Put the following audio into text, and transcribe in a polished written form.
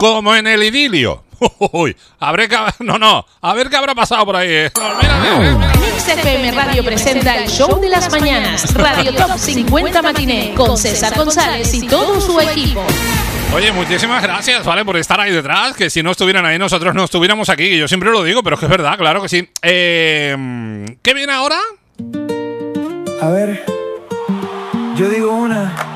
como en el idilio. Uy, a ver qué habrá pasado por ahí. Mix FM Radio presenta el Show de las Mañanas, Radio Top 50 Matiné, con César González y todo su equipo. Oye, muchísimas gracias, ¿vale? Por estar ahí detrás, que si no estuvieran ahí nosotros no estuviéramos aquí. Yo siempre lo digo, pero es que es verdad, claro que sí. ¿Qué viene ahora? A ver, yo digo una...